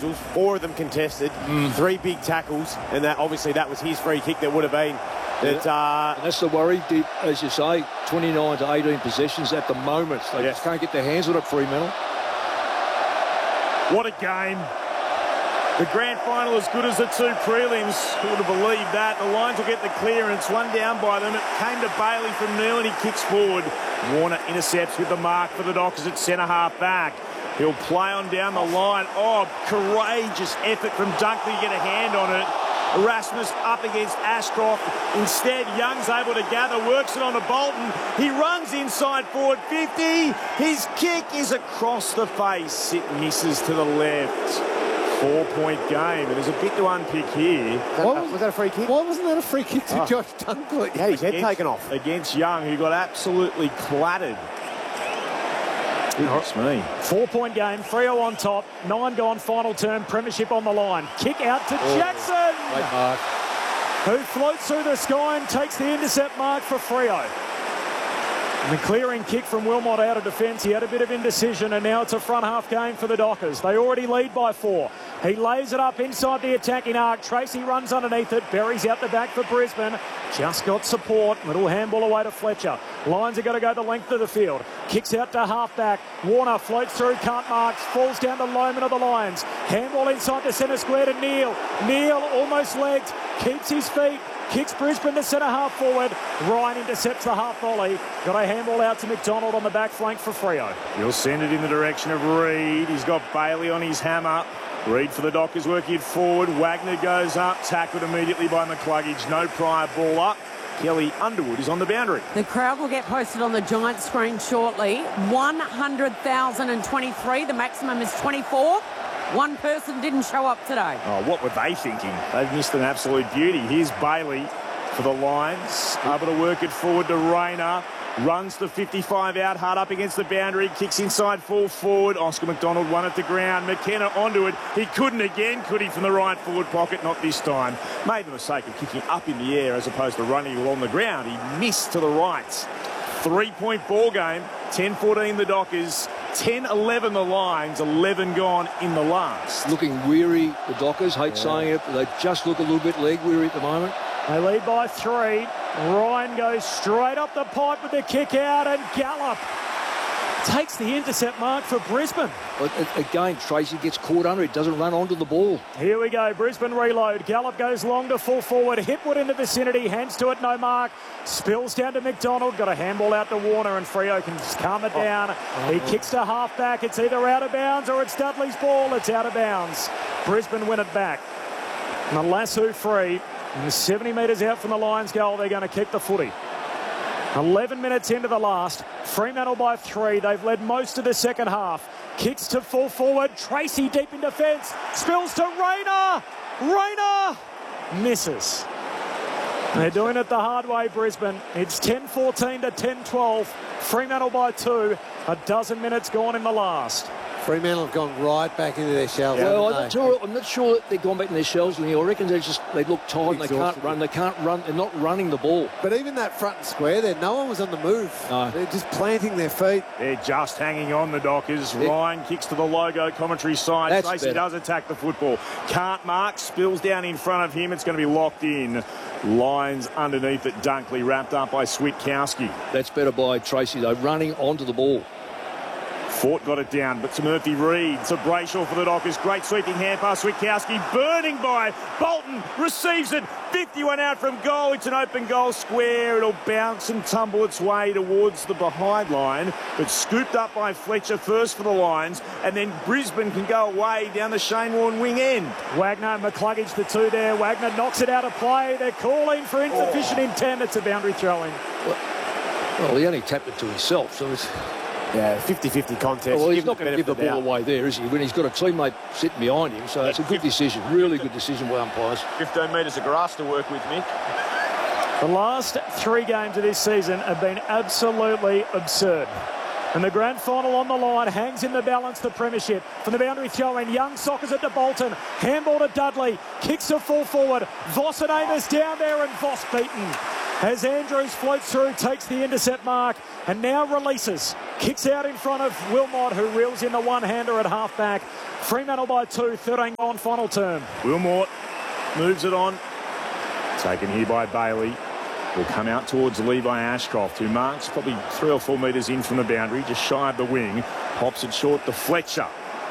Jules. 4 of them contested, 3 big tackles, and that obviously that was his free kick that would have been. And that's the worry, as you say, 29 to 18 possessions at the moment. They just can't get their hands on it, Fremantle. What a game. The grand final as good as the 2 prelims. Who would have believed that? The Lions will get the clearance. 1 down by them. It came to Bailey from Neil and he kicks forward. Warner intercepts with the mark for the Dockers at centre-half back. He'll play on down the line. Oh, courageous effort from Dunkley to get a hand on it. Erasmus up against Ashcroft. Instead, Young's able to gather, works it on to Bolton. He runs inside forward 50. His kick is across the face. It misses to the left. 4-point game, and there's a bit to unpick here. Was that a free kick? Why wasn't that a free kick to Josh Dunkley? He had his head taken off. Against Young, who got absolutely clattered. Goodness me. 4-point game, Freo on top, 9 gone, final term, premiership on the line. Kick out to Jackson, Great mark. who floats through the sky and takes the intercept mark for Freo. And the clearing kick from Wilmot out of defence. He had a bit of indecision, and now it's a front half game for the Dockers. They already lead by 4. He lays it up inside the attacking arc. Tracy runs underneath it, buries out the back for Brisbane. Just got support. Little handball away to Fletcher. Lions are going to go the length of the field. Kicks out to half-back. Warner floats through, can't mark, falls down to Loman of the Lions. Handball inside the centre square to Neil. Neil almost legged, keeps his feet. Kicks Brisbane to centre-half forward. Ryan intercepts the half volley. Got a handball out to McDonald on the back flank for Freo. He'll send it in the direction of Reid. He's got Bailey on his hammer. Reid for the Dockers working it forward. Wagner goes up, tackled immediately by McCluggage. No prior ball up. Kelly Underwood is on the boundary. The crowd will get posted on the giant screen shortly. 100,023. The maximum is 24. One person didn't show up today. Oh, what were they thinking? They've missed an absolute beauty. Here's Bailey for the Lions. Able to work it forward to Rayner. Runs the 55 out, hard up against the boundary. Kicks inside, full forward. Oscar McDonald won at the ground. McKenna onto it. He couldn't again, could he, from the right forward pocket? Not this time. Made the mistake of kicking up in the air as opposed to running along the ground. He missed to the right. 3-point ball game. 10-14 the Dockers. 10-11 the Lions. 11 gone in the last. Looking weary, the Dockers. Hate saying it, but they just look a little bit leg weary at the moment. They lead by 3. Ryan goes straight up the pipe with the kick out, and Gallup takes the intercept mark for Brisbane. But again, Tracy gets caught under it, doesn't run onto the ball. Here we go, Brisbane reload. Gallup goes long to full forward. Hipwood in the vicinity, hands to it, no mark. Spills down to McDonald, got a handball out to Warner, and Freo can calm it down. He kicks to half back. It's either out of bounds or it's Dudley's ball. It's out of bounds. Brisbane win it back. And the lasso free. And 70 metres out from the Lions goal, they're going to kick the footy. 11 minutes into the last. Fremantle by 3. They've led most of the second half. Kicks to full forward. Tracy deep in defence. Spills to Rayner. Rayner misses. They're doing it the hard way, Brisbane. It's 10-14 to 10-12. Fremantle by 2. A dozen minutes gone in the last. Fremantle have gone right back into their shells. Well, I'm not sure that they've gone back in their shells. I reckon they look tired and they can't run. They can't run. They're not running the ball. But even that front and square there, no one was on the move. No. They're just planting their feet. They're just hanging on, the Dockers. Ryan kicks to the logo commentary side. That's Tracy better. does attack the football. Can't mark. Spills down in front of him. It's going to be locked in. Lions underneath it. Dunkley wrapped up by Switkowski. That's better by Tracy, though, running onto the ball. Fort got it down, but to Murphy Reid. It's a Brayshaw for the Dockers. Great sweeping hand pass. Switkowski burning by. Bolton receives it. 51 out from goal. It's an open goal square. It'll bounce and tumble its way towards the behind line, but scooped up by Fletcher first for the Lions, and then Brisbane can go away down the Shane Warne wing end. Wagner and McCluggage, the 2 there. Wagner knocks it out of play. They're calling for insufficient intent. It's a boundary throw-in. Well, he only tapped it to himself, so it's... Yeah, 50-50 contest. Well, he's not going to give the ball away there, is he? When he's got a teammate sitting behind him, so it's a good decision. Really good decision by umpires. 15 metres of grass to work with, Mick. The last 3 games of this season have been absolutely absurd. And the grand final on the line hangs in the balance the premiership. From the boundary throw-in, Young sockers it to Bolton. Handball to Dudley. Kicks to full forward. Voss and Amos down there, and Voss beaten. As Andrews floats through, takes the intercept mark, and now releases. Kicks out in front of Wilmot, who reels in the one-hander at half-back. Fremantle by 2, 13 on final term. Wilmot moves it on. Taken here by Bailey. Will come out towards Levi Ashcroft, who marks probably 3 or 4 metres in from the boundary, just shy of the wing. Pops it short to Fletcher.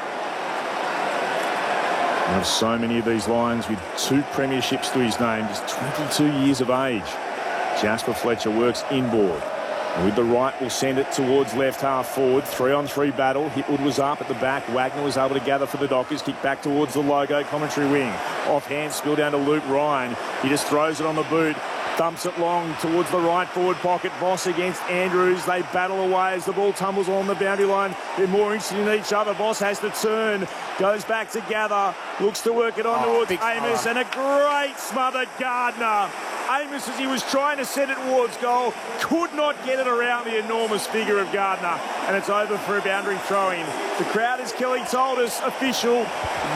We have so many of these Lions with 2 premierships to his name, just 22 years of age. Jasper Fletcher works inboard. And with the right, will send it towards left half forward. 3-on-3 battle. Hipwood was up at the back. Wagner was able to gather for the Dockers. Kick back towards the logo. Commentary wing. Offhand, spill down to Luke Ryan. He just throws it on the boot. Thumps it long towards the right forward pocket. Voss against Andrews. They battle away as the ball tumbles along the boundary line. They're more interested in each other. Voss has to turn. Goes back to Gather. Looks to work it on towards Amos. And a great smothered Gardner. Amos, as he was trying to set it towards goal, could not get it around the enormous figure of Gardner. And it's over for a boundary throw-in. The crowd, as Kelly told us, official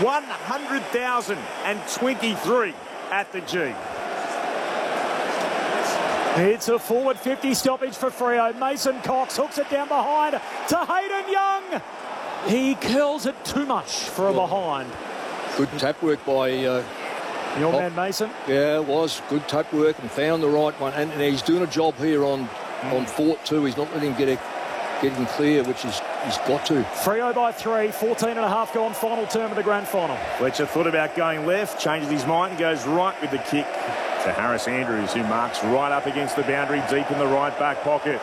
100,023 at the G. It's a forward 50 stoppage for Freo. Mason Cox hooks it down behind to Hayden Young. He curls it too much for a behind. Good tap work by your man Mason. Yeah, it was good tap work and found the right one. And he's doing a job here on Fort too. He's not letting him get him clear, which he's got to. Freo by 3, 14.5 gone, final term of the grand final. Fletcher thought about going left, changes his mind and goes right with the kick to Harris Andrews, who marks right up against the boundary, deep in the right back pocket.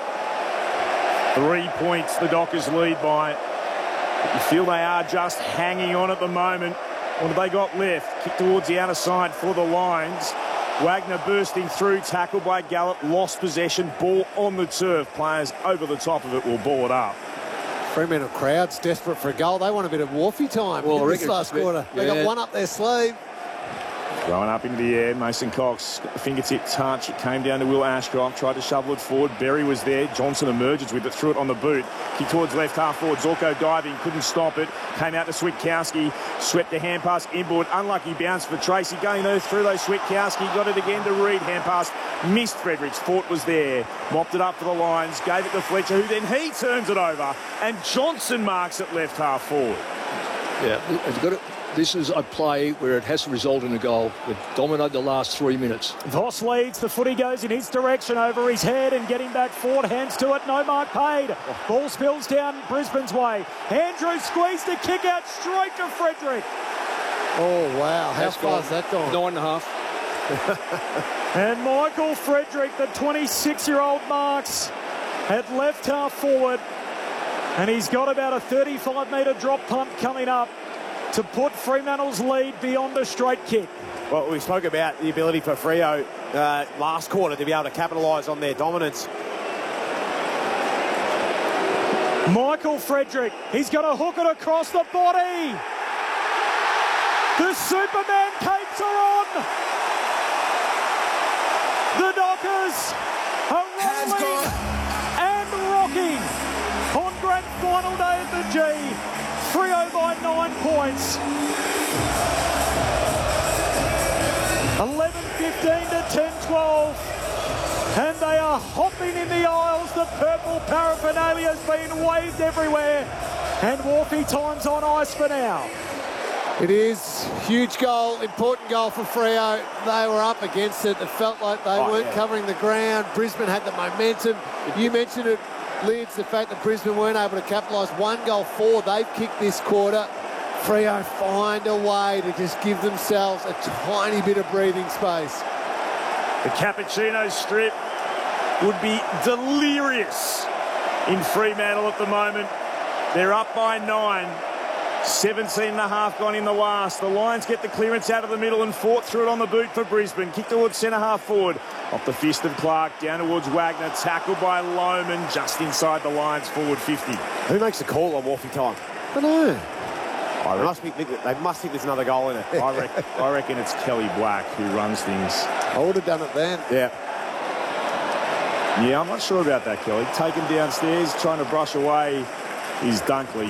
3 points the Dockers lead by. You feel they are just hanging on at the moment. What have they got left? Kick towards the outer side for the Lions. Wagner bursting through, tackled by Gallup, lost possession, ball on the turf. Players over the top of it will ball it up. Fremantle crowd's desperate for a goal. They want a bit of Wharfie time in this last quarter. They got one up their sleeve. Going up into the air, Mason Cox, fingertip touch. It came down to Will Ashcroft, tried to shovel it forward. Berry was there. Johnson emerges with it, threw it on the boot. Kick towards left half forward. Zorko diving, couldn't stop it. Came out to Switkowski, swept the hand pass inboard. Unlucky bounce for Tracy. Going through those Switkowski, got it again to Reid. Hand pass missed Fredericks. Fort was there, mopped it up for the Lions, gave it to Fletcher, who then he turns it over, and Johnson marks it left half forward. Yeah, he's got it. This is a play where it has to result in a goal. They've dominated the last 3 minutes. Voss leads. The footy goes in his direction over his head and getting back forward. Hands to it. No mark paid. Ball spills down Brisbane's way. Andrews squeezed a kick out straight to Frederick. Oh, wow. How far has that gone? 9.5. And Michael Frederick, the 26-year-old marks at left half forward. And he's got about a 35-metre drop punt coming up to put Fremantle's lead beyond a straight kick. Well, we spoke about the ability for Freo last quarter to be able to capitalise on their dominance. Michael Frederick, he's going to hook it across the body. The Superman capes are on. The Dockers are rolling and rocking on grand final day at the G. Freo by 9 points. 11-15 to 10-12. And they are hopping in the aisles. The purple paraphernalia has been waved everywhere. And Wharfie time's on ice for now. It is huge goal, important goal for Freo. They were up against it. It felt like they weren't covering the ground. Brisbane had the momentum. You mentioned it, Lids, the fact that Brisbane weren't able to capitalise. 1 goal 4 they've kicked this quarter. Freo find a way to just give themselves a tiny bit of breathing space. The cappuccino strip would be delirious in Fremantle at the moment. They're up by 9. 17.5 gone in the last. The Lions get the clearance out of the middle and Fort threw it on the boot for Brisbane. Kick towards centre half forward. Off the fist of Clark, down towards Wagner. Tackled by Lohman just inside the Lions forward 50. Who makes the call on Wharfie time? I don't know. They must think there's another goal in it. I reckon it's Kelly Black who runs things. I would have done it then. Yeah. Yeah, I'm not sure about that, Kelly. Take him downstairs, trying to brush away his Dunkley.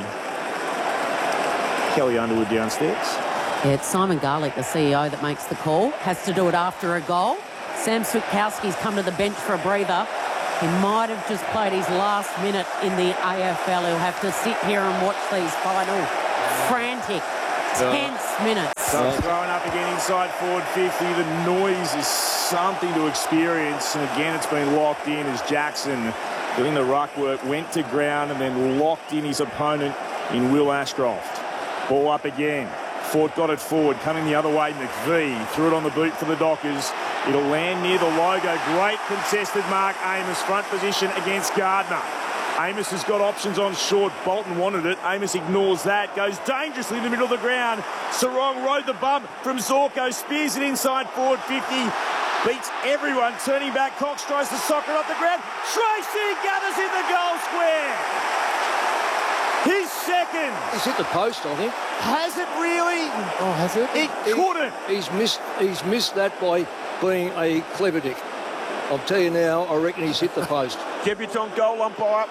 Kelly Underwood downstairs. Yeah, it's Simon Garlick, the CEO, that makes the call. Has to do it after a goal. Sam Switkowski's come to the bench for a breather. He might have just played his last minute in the AFL. He'll have to sit here and watch these final frantic, tense minutes. So throwing up again inside forward 50. The noise is something to experience. And again, it's been locked in as Jackson, doing the ruck work, went to ground and then locked in his opponent in Will Ashcroft. Ball up again. Fort got it forward, coming the other way. McVee threw it on the boot for the Dockers. It'll land near the logo. Great contested mark. Amos front position against Gardner. Amos has got options on short. Bolton wanted it. Amos ignores that. Goes dangerously in the middle of the ground. Sarong rode the bump from Zorko. Spears it inside forward 50. Beats everyone. Turning back. Cox tries to sock it off the ground. Tracy gathers in the goal square. His second. He's hit the post, I think. Has it really? Oh, has it? It couldn't. He's missed that by being a clever dick. I'll tell you now, I reckon he's hit the post. Debutant goal umpire.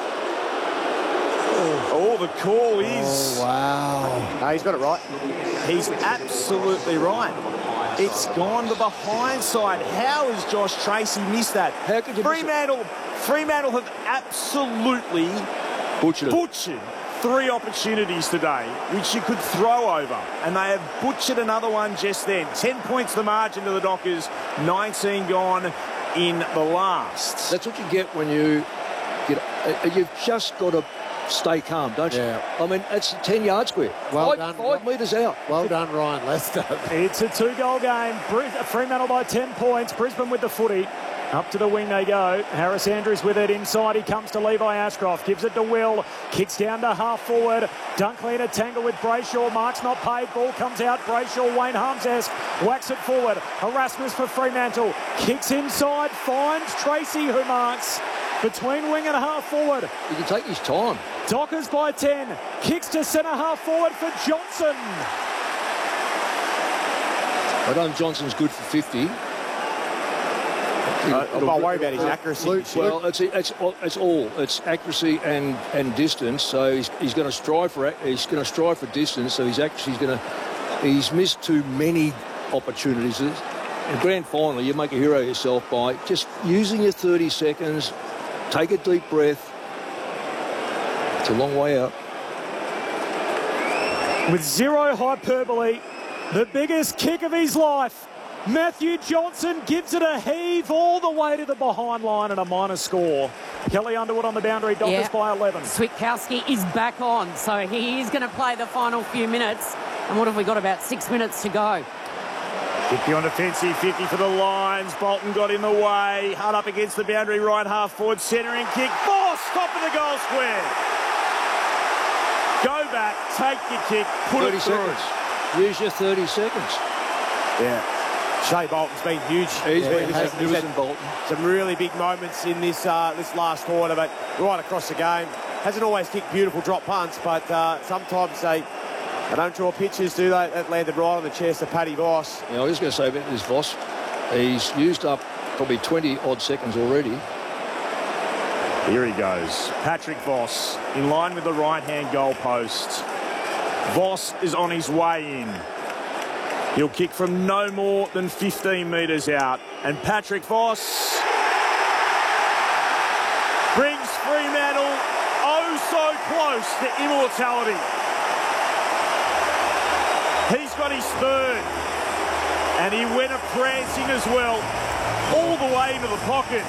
Oh, the call is... Oh, wow. No, he's got it right. He's absolutely right. It's gone the behind side. How has Josh Tracy missed that? How could you miss it? Fremantle have absolutely butchered 3 opportunities today, which you could throw over. And they have butchered another one just then. 10 points the margin to the Dockers, 19 gone in the last. That's what you get when you get... You've just got to stay calm, don't you? Yeah. I mean, it's a 10-yard square. Well five done. metres out. Well done, Ryan Lester. It's a 2-goal game. Fremantle by 10 points. Brisbane with the footy. Up to the wing they go. Harris Andrews with it inside. He comes to Levi Ashcroft. Gives it to Will. Kicks down to half forward. Dunkley in a tangle with Brayshaw. Mark's not paid. Ball comes out. Brayshaw, Wayne Harms-esque. Whacks it forward. Erasmus for Fremantle. Kicks inside. Finds Tracy, who marks between wing and half forward. He can take his time. Dockers by 10. Kicks to centre half forward for Johnson. I don't think Johnson's good for 50. I'll worry about his accuracy. Well, it's all. It's accuracy and distance. So he's going to strive for distance. So he's missed too many opportunities. In grand final, you make a hero of yourself by just using your 30 seconds. Take a deep breath. It's a long way out. With zero hyperbole, the biggest kick of his life. Matthew Johnson gives it a heave all the way to the behind line and a minor score. Kelly Underwood on the boundary, Dockers by 11. Switkowski is back on, so he is going to play the final few minutes. And what have we got, about 6 minutes to go? 50 on defensive, 50 for the Lions. Bolton got in the way. Hard up against the boundary, right half forward, centering kick. Boss, top of the goal square. Go back, take your kick, put 30 it through. seconds. Use your 30 seconds. Yeah. Shea Bolton's been huge. He's been magnificent, Bolton. Some really big moments in this last quarter, but right across the game. Hasn't always kicked beautiful drop punts, but sometimes they don't draw pitches, do they? That landed right on the chest of Paddy Voss. Yeah, I was going to say about this Voss. He's used up probably 20-odd seconds already. Here he goes. Patrick Voss in line with the right-hand goal post. Voss is on his way in. He'll kick from no more than 15 metres out. And Patrick Voss brings Fremantle oh so close to immortality. He's got his third. And he went a prancing as well, all the way into the pocket.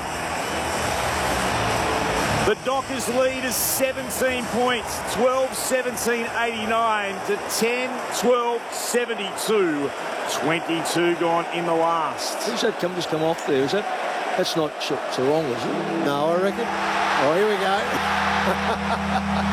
The Dockers lead is 17 points, 12-17-89 to 10-12-72. 22 gone in the last. Who's that just come off there? That's not Sarong, is it? No, I reckon. Oh, here we go.